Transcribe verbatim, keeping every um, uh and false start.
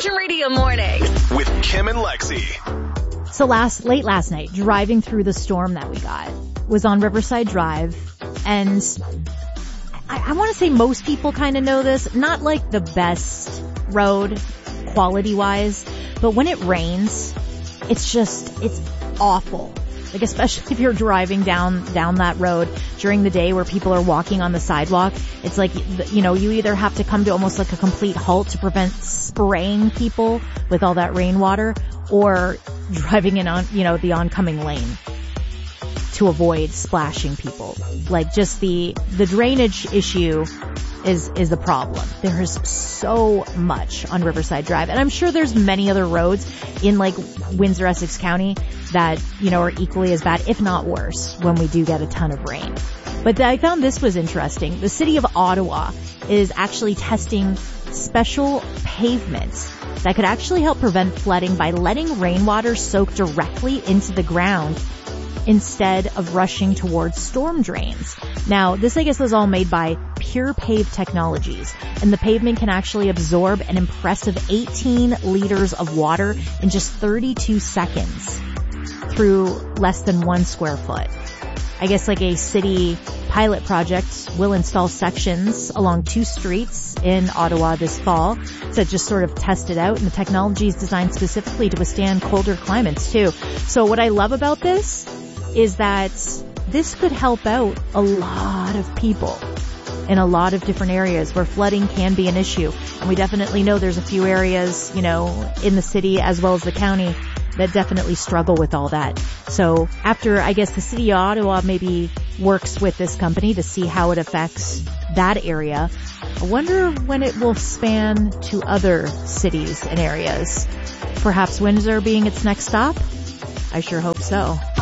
Virgin Radio Mornings with Kim and Lexi. So last, late last night, driving through the storm that we got was on Riverside Drive, and I, I want to say most people kind of know this, not like the best road quality wise, but when it rains, it's just, it's awful. Like, especially if you're driving down, down that road during the day where people are walking on the sidewalk. It's like, you know, you either have to come to almost like a complete halt to prevent spraying people with all that rainwater, or driving in on, you know, the oncoming lane to avoid splashing people. Like, just the, the drainage issue is, is the problem. There is so much on Riverside Drive. And I'm sure there's many other roads in like Windsor, Essex County that, you know, are equally as bad, if not worse, when we do get a ton of rain. But I found this was interesting. The city of Ottawa is actually testing special pavements that could actually help prevent flooding by letting rainwater soak directly into the ground instead of rushing towards storm drains. Now, this, I guess, was all made by Pure Pave Technologies, and the pavement can actually absorb an impressive eighteen liters of water in just thirty-two seconds through less than one square foot. I guess like a city pilot project will install sections along two streets in Ottawa this fall to just sort of test it out, and the technology is designed specifically to withstand colder climates too. So what I love about this is that this could help out a lot of people in a lot of different areas where flooding can be an issue. And we definitely know there's a few areas, you know, in the city as well as the county that definitely struggle with all that. So after, I guess, the city of Ottawa maybe works with this company to see how it affects that area, I wonder when it will span to other cities and areas. Perhaps Windsor being its next stop? I sure hope so.